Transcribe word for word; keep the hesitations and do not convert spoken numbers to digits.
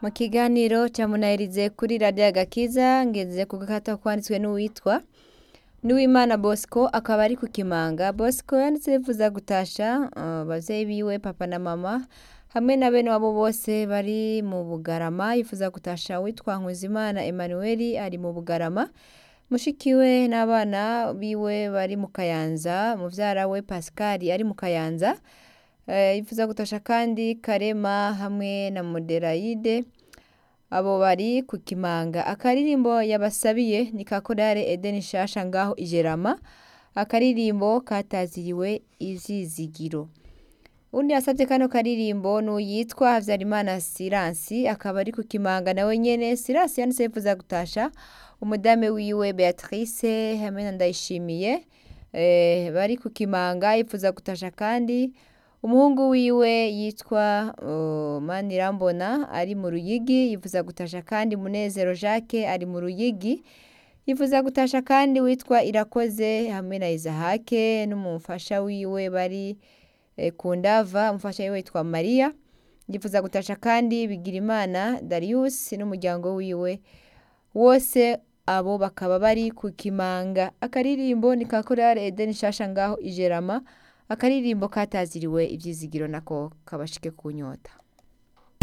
Mu kiganiro ca Munahirize kuri radiyo Agakiza ngeze ku gakata kwanditswe n'uwitwa Nduwimana Bosco akaba ari ku Kimanga. Bosco yanditse yifuza gutasha abavyeyi biwe papa na mama hamwe na bene wabo bose bari mu Bugarama. Yifuza gutasha witwa Nkuzimana Emmanuel ari mu Bugarama, mushikiwe n'abana biwe bari mu Kayanza, muvyara we Pascal ari mu Kayanza. Eh, yifuza gutasha kandi Karema hamwe na Moderayide, abo bari ku Kimanga. Akaririmbo yabasabiye ni ka korale Edeni Shasha ngaho Ijerama, akaririmbo kataziriwe ivyizigiro. Undi yasavye kano karirimbo n'uyitwa Havyarimana Siransi akaba ari ku Kimanga nawe nyene. Siransi yanditse yifuza gutasha umudame wiwe Beatrice hamwe na Ndayishimiye eh, bari ku Kimanga. Yifuza gutasha kandi umuhungu wiwe yitwa uh, Manirambona ari mu Ruyigi. Yifuza gutasha kandi Munezero Jacques ari mu Ruyigi. Yifuza gutasha kandi witwa Irakoze hamwe na Izahake n'umufasha wiwe bari eh, ku Ndava. Umufasha wiwe yitwa Maria. Yifuza gutasha kandi Bigirimana Darius n'umuryango wiwe wose, abo bakaba bari ku Kimanga. Akaririmbo ni ka korale Edeni Shasha ngaho Ijerama, akaririmbo kataziriwe ivyizigiro nako kabashike kunyota.